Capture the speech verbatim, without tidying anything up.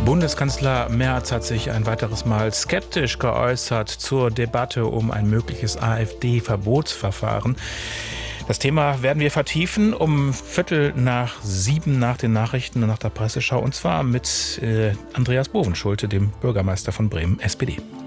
Bundeskanzler Merz hat sich ein weiteres Mal skeptisch geäußert zur Debatte um ein mögliches AfD-Verbotsverfahren. Das Thema werden wir vertiefen um Viertel nach sieben nach den Nachrichten und nach der Presseschau, und zwar mit äh, Andreas Bovenschulte, dem Bürgermeister von Bremen, S P D.